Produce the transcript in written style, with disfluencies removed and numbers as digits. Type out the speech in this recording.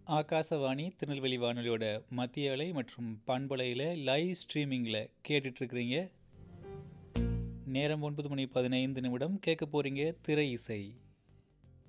ஆகாசவாணி திருநெல்வேலி வானொலியோட மத்திய அலை மற்றும் பண்பலையில் லைவ் ஸ்ட்ரீமிங்கில் கேட்டுட்ருக்கிறீங்க. நேரம் 9:15 கேட்க போகிறீங்க திரை இசை.